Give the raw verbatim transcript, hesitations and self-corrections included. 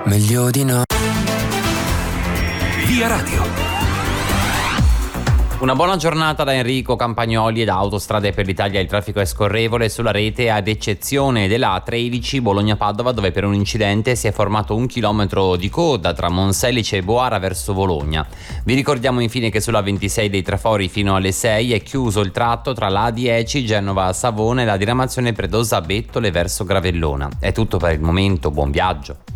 Meglio di no. Via Radio. Una buona giornata da Enrico Campagnoli e da Autostrade per l'Italia. Il traffico è scorrevole sulla rete ad eccezione della A tredici Bologna-Padova, dove per un incidente si è formato un chilometro di coda tra Monselice e Boara verso Bologna. Vi ricordiamo infine che sulla ventisei dei Trafori fino alle sei è chiuso il tratto tra la A dieci Genova-Savona e la diramazione Predosa-Bettole verso Gravellona. È tutto per il momento, buon viaggio.